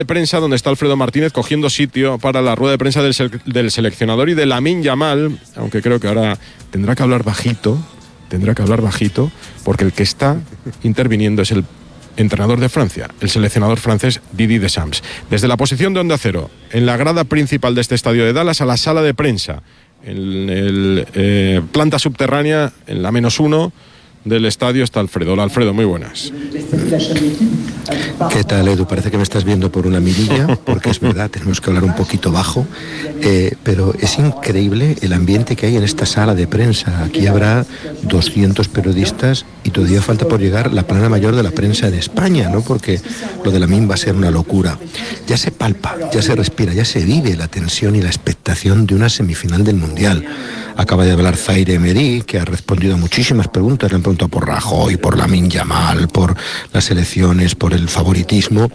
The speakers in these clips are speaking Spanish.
de prensa donde está Alfredo Martínez cogiendo sitio para la rueda de prensa del seleccionador y de Lamine Yamal, aunque creo que ahora tendrá que hablar bajito, porque el que está interviniendo es el entrenador de Francia, el seleccionador francés Didier Deschamps. Desde la posición de Onda Cero, en la grada principal de este estadio de Dallas, a la sala de prensa, en el planta subterránea, en la -1 del estadio, está Alfredo. Hola, Alfredo, muy buenas. ¿Qué tal, Edu? Parece que me estás viendo por una mirilla, porque es verdad, tenemos que hablar un poquito bajo, pero es increíble el ambiente que hay en esta sala de prensa. Aquí habrá 200 periodistas y todavía falta por llegar la plana mayor de la prensa de España, ¿no? Porque lo de Lamine va a ser una locura. Ya se palpa, ya se respira, ya se vive la tensión y la expectación de una semifinal del Mundial. Acaba de hablar Zaire Emery, que ha respondido a muchísimas preguntas. Le han preguntado por Rajoy, por Lamine Yamal, por las elecciones, por el favoritismo,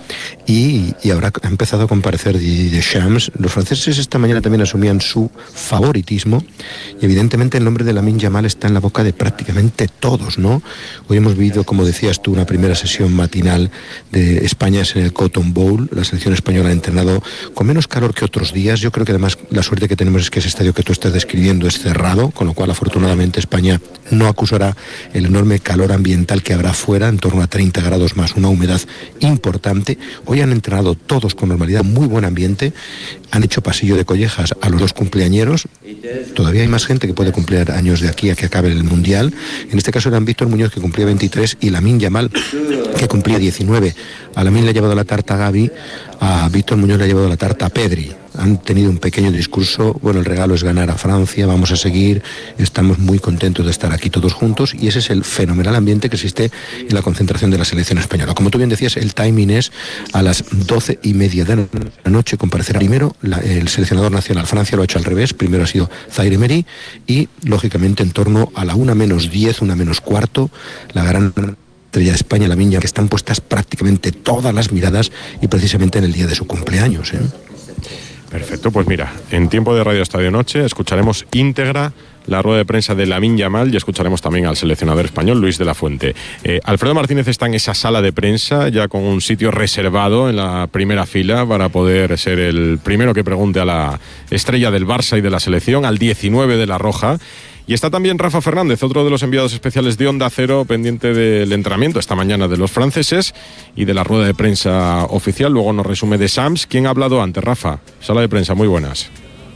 y ahora ha empezado a comparecer Didier Deschamps. Los franceses esta mañana también asumían su favoritismo, y evidentemente el nombre de Lamine Yamal está en la boca de prácticamente todos, ¿no? Hoy hemos vivido, como decías tú, una primera sesión matinal de España en el Cotton Bowl. La selección española ha entrenado con menos calor que otros días. Yo creo que además la suerte que tenemos es que ese estadio que tú estás describiendo es cerrado, con lo cual afortunadamente España no acusará el enorme calor ambiental que habrá fuera, en torno a 30 grados más una humedad importante. Hoy han entrenado todos con normalidad, muy buen ambiente, han hecho pasillo de collejas a los 2 cumpleañeros. Todavía hay más gente que puede cumplir años de aquí a que acabe el Mundial. En este caso eran Víctor Muñoz, que cumplía 23, y Lamine Yamal, que cumplía 19. A Lamine le ha llevado la tarta a Gavi, a Víctor Muñoz le ha llevado la tarta a Pedri. Han tenido un pequeño discurso. Bueno, el regalo es ganar a Francia, vamos a seguir, estamos muy contentos de estar aquí todos juntos, y ese es el fenomenal ambiente que existe en la concentración de la selección española. Como tú bien decías, el timing es a las 12:30 de la noche comparecerá primero el seleccionador nacional. Francia lo ha hecho al revés, primero ha sido Zaire Emery, y lógicamente en torno a la 1:10, 1:15, la gran estrella de España, Lamine Yamal, que están puestas prácticamente todas las miradas, y precisamente en el día de su cumpleaños, ¿eh? Perfecto, pues mira, en tiempo de Radio Estadio Noche escucharemos íntegra la rueda de prensa de Lamine Yamal y escucharemos también al seleccionador español, Luis de la Fuente. Alfredo Martínez está en esa sala de prensa, ya con un sitio reservado en la primera fila para poder ser el primero que pregunte a la estrella del Barça y de la selección, al 19 de la Roja. Y está también Rafa Fernández, otro de los enviados especiales de Onda Cero, pendiente del entrenamiento esta mañana de los franceses y de la rueda de prensa oficial. Luego nos resume Deschamps. ¿Quién ha hablado antes, Rafa? Sala de prensa, muy buenas.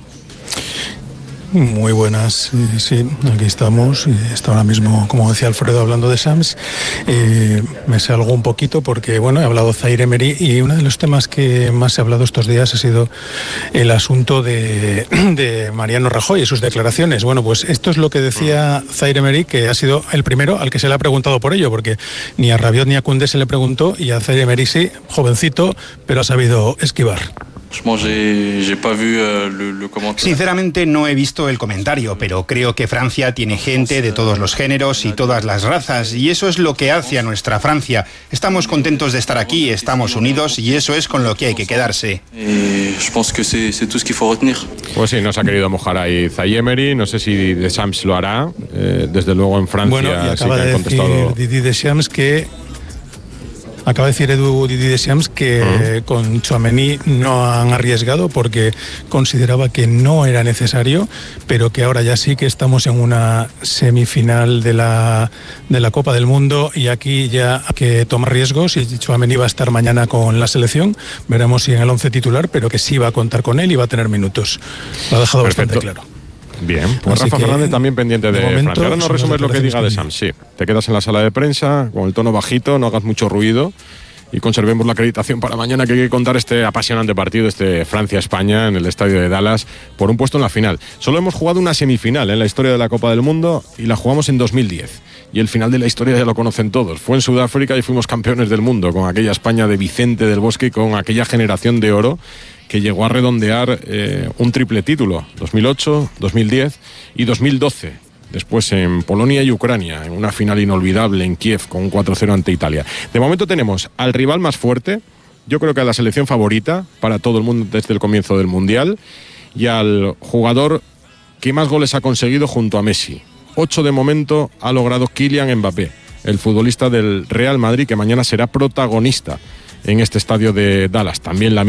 Muy buenas, sí, aquí estamos. Está ahora mismo, como decía Alfredo, hablando de Deschamps. Me salgo un poquito porque, bueno, he hablado Zaire Emery, y uno de los temas que más se ha hablado estos días ha sido el asunto de Mariano Rajoy y sus declaraciones. Bueno, pues esto es lo que decía Zaire Emery, que ha sido el primero al que se le ha preguntado por ello, porque ni a Rabiot ni a Koundé se le preguntó, y a Zaire Emery sí, jovencito, pero ha sabido esquivar. Sinceramente no he visto el comentario, pero creo que Francia tiene gente de todos los géneros y todas las razas, y eso es lo que hace a nuestra Francia. Estamos contentos de estar aquí, estamos unidos, y eso es con lo que hay que quedarse. Pues sí, no se ha querido mojar ahí Zaire Emery, no sé si Deschamps lo hará. Desde luego en Francia, bueno, y acaba sí que han contestado. de decir Didier Deschamps que Acaba de decir Didier Deschamps que con Tchouaméni no han arriesgado porque consideraba que no era necesario, pero que ahora ya sí que estamos en una semifinal de la Copa del Mundo, y aquí ya hay que tomar riesgos, y Tchouaméni va a estar mañana con la selección. Veremos si en el 11 titular, pero que sí va a contar con él y va a tener minutos. Lo ha dejado bastante claro. Bien, pues Rafa Fernández también pendiente de Francia. Ahora nos resumes lo que diga Deschamps. Sí, te quedas en la sala de prensa con el tono bajito, no hagas mucho ruido y conservemos la acreditación para mañana, que hay que contar este apasionante partido, este Francia-España en el estadio de Dallas, por un puesto en la final. Solo hemos jugado una semifinal en la historia de la Copa del Mundo y la jugamos en 2010. Y el final de la historia ya lo conocen todos. Fue en Sudáfrica y fuimos campeones del mundo con aquella España de Vicente del Bosque y con aquella generación de oro que llegó a redondear un triple título, 2008, 2010 y 2012. Después en Polonia y Ucrania, en una final inolvidable en Kiev con un 4-0 ante Italia. De momento tenemos al rival más fuerte, yo creo que a la selección favorita para todo el mundo desde el comienzo del Mundial, y al jugador que más goles ha conseguido junto a Messi. 8 de momento ha logrado Kylian Mbappé, el futbolista del Real Madrid, que mañana será protagonista en este estadio de Dallas. También la